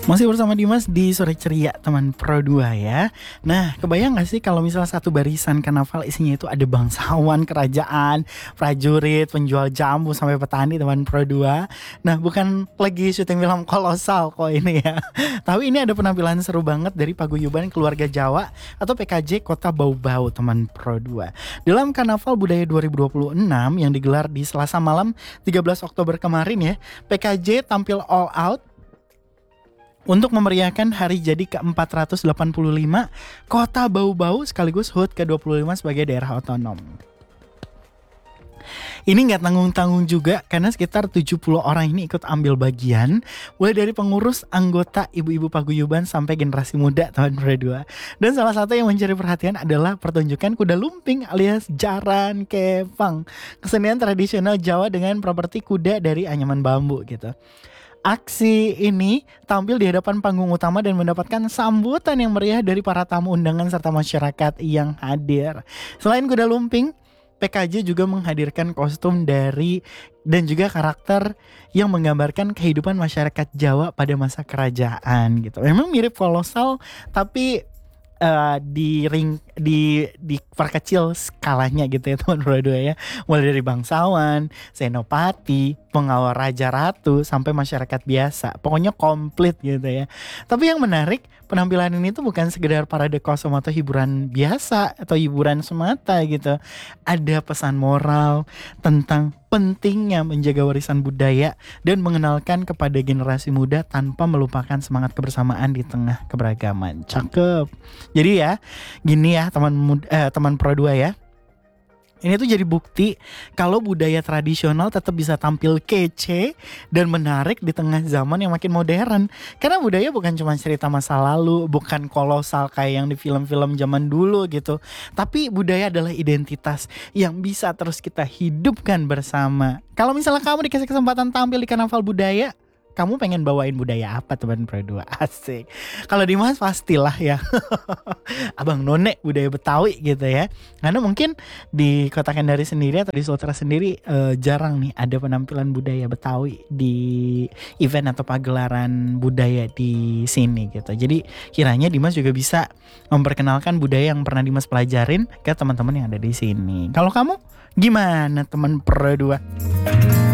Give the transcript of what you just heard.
Masih bersama Dimas di Sore Ceria teman Pro 2 ya. Nah, kebayang gak sih kalau misalnya satu barisan karnaval isinya itu ada bangsawan, kerajaan, prajurit, penjual jamu sampai petani teman Pro 2. Nah, bukan lagi syuting film kolosal kok ini ya. Tapi ini ada penampilan seru banget dari Paguyuban Keluarga Jawa atau PKJ Kota Bau-Bau teman Pro 2. Dalam Karnaval Budaya 2026 yang digelar di Selasa malam 13 Oktober kemarin ya, PKJ tampil all out untuk memeriahkan hari jadi ke-485 Kota Bau-Bau sekaligus HUT ke-25 sebagai daerah otonom. Ini gak tanggung-tanggung juga karena sekitar 70 orang ini ikut ambil bagian, mulai dari pengurus, anggota, ibu-ibu paguyuban sampai generasi muda tahun 2022. Dan salah satu yang mencuri perhatian adalah pertunjukan kuda lumping alias jaran kepang, kesenian tradisional Jawa dengan properti kuda dari anyaman bambu gitu. Aksi ini tampil di hadapan panggung utama dan mendapatkan sambutan yang meriah dari para tamu undangan serta masyarakat yang hadir. Selain kuda lumping, PKJ juga menghadirkan kostum dari dan juga karakter yang menggambarkan kehidupan masyarakat Jawa pada masa kerajaan gitu. Memang mirip kolosal tapi diperkecil skalanya gitu ya teman Pro 2 ya. Mulai dari bangsawan, senopati, pengawal raja ratu sampai masyarakat biasa. Pokoknya komplit gitu ya. Tapi yang menarik, penampilan ini tuh bukan sekedar parade kostum atau hiburan biasa atau hiburan semata gitu. Ada pesan moral tentang pentingnya menjaga warisan budaya dan mengenalkan kepada generasi muda tanpa melupakan semangat kebersamaan di tengah keberagaman. Cakep. Jadi ya, gini ya teman Pro 2 ya. Ini tuh jadi bukti kalau budaya tradisional tetap bisa tampil kece dan menarik di tengah zaman yang makin modern. Karena budaya bukan cuma cerita masa lalu, bukan kolosal kayak yang di film-film zaman dulu gitu. Tapi budaya adalah identitas yang bisa terus kita hidupkan bersama. Kalau misalnya kamu dikasih kesempatan tampil di karnaval budaya, kamu pengen bawain budaya apa teman Pro 2? Asik. Kalau Dimas pastilah ya Abang None budaya Betawi gitu ya. Karena mungkin di Kota Kendari sendiri atau di Sultra sendiri jarang nih ada penampilan budaya Betawi di event atau pagelaran budaya di sini gitu. Jadi kiranya Dimas juga bisa memperkenalkan budaya yang pernah Dimas pelajarin ke teman-teman yang ada di sini. Kalau kamu gimana teman Pro 2?